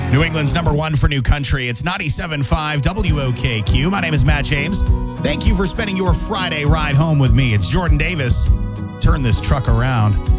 New England's number one for new country. It's 97.5 WOKQ. My name is Matt James. Thank you for spending your Friday ride home with me. It's Jordan Davis. Turn this truck around.